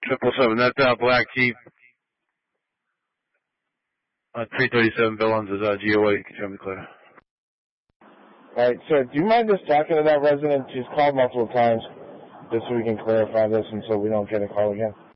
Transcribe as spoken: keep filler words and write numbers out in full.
Triple seven, that's uh, Black Chief. Uh, three thirty-seven Villains is uh, G O A. You can show me clear. Alright, sir, do you mind just talking to that resident? She's called multiple times, just so we can clarify this and so we don't get a call again.